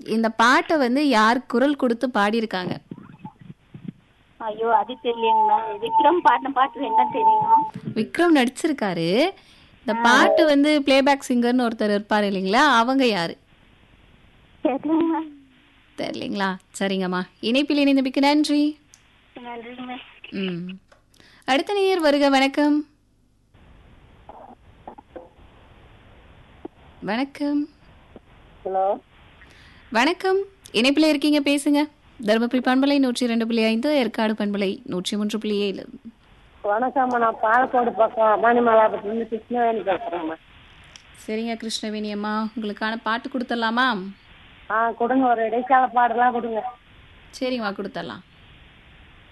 இந்த பாட்டை வந்து யார் குரல் கொடுத்து பாடியிருக்காங்க? ஐயோ அது தெரியலங்கண்ணா. விக்ரம் பாடின பாட்டு என்ன தெரியும்? விக்ரம் நடிச்சிருக்காரு. இந்த ஆ, பாட்டு வந்து பிளேபேக் சிங்கர்னு ஒருத்தர் இருப்பார் இல்லைங்களா, அவங்க யாரு? தெரியலங்கண்ணா. தெரியலைங்களா? சரிங்கம்மா, இணைப்பில் இணைந்தமைக்கு நன்றி. நன்றிங்கண்ணா. ம். அடுத்த நேயர் வருக. வணக்கம். வணக்கம். ஹலோ, வணக்கம். இணைப்பில் இருக்கீங்க, பேசுங்க. தருமபுரி பண்பலை 102.5, ஏற்காடு பண்பலை 103.7. வணக்கம்மா. நான் பாலக்கோடு பக்கம் அம்மானி மலாபத்துலேருந்து கிருஷ்ணவேணி பேசுகிறேம்மா. சரிங்க கிருஷ்ணவேணி அம்மா, உங்களுக்கான பாட்டு கொடுத்துடலாமா? கொடுங்க, ஒரு இடைக்கால பாடலாம் கொடுங்க. சரிங்கம்மா, கொடுத்துடலாம்.